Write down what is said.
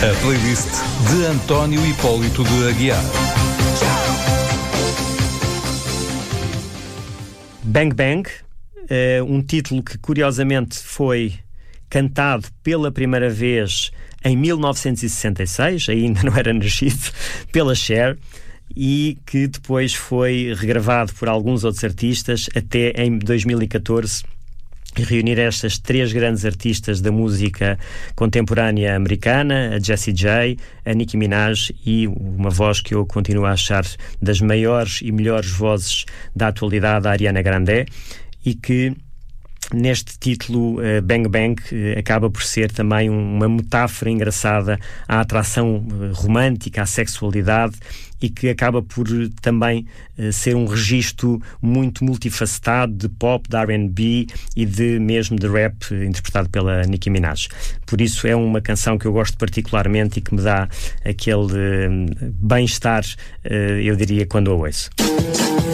A playlist de António Hipólito de Aguiar. Bang Bang, um título que curiosamente foi cantado pela primeira vez em 1966, ainda não era nascido, pela Cher, e que depois foi regravado por alguns outros artistas até em 2014, e reunir estas três grandes artistas da música contemporânea americana, a Jessie J, a Nicki Minaj e uma voz que eu continuo a achar das maiores e melhores vozes da atualidade, a Ariana Grande, e que neste título Bang Bang acaba por ser também uma metáfora engraçada à atração romântica, à sexualidade, e que acaba por também ser um registro muito multifacetado de pop, de R&B e mesmo de rap, interpretado pela Nicki Minaj. Por isso é uma canção que eu gosto particularmente e que me dá aquele bem-estar, eu diria, quando a ouço.